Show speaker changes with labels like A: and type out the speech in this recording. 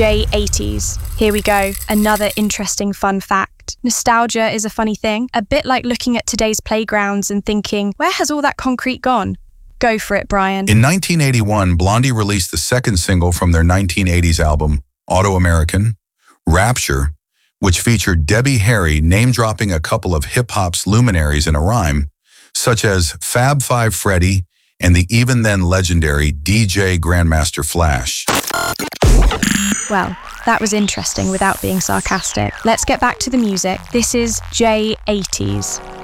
A: J80s. Here we go, another interesting fun fact. Nostalgia is a funny thing, a bit like looking at today's playgrounds and thinking, where has all that concrete gone? Go for it, Brian.
B: In 1981, Blondie released the second single from their 1980s album, Auto-American, Rapture, which featured Debbie Harry name-dropping a couple of hip-hop's luminaries in a rhyme, such as Fab Five Freddy and the even-then legendary DJ Grandmaster Flash.
A: Well, that was interesting without being sarcastic. Let's get back to the music. This is J80s.